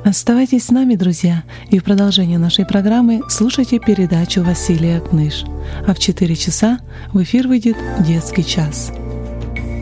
Оставайтесь с нами, друзья, и в продолжение нашей программы слушайте передачу Василия Кныш. А в 4 часа в эфир выйдет «Детский час».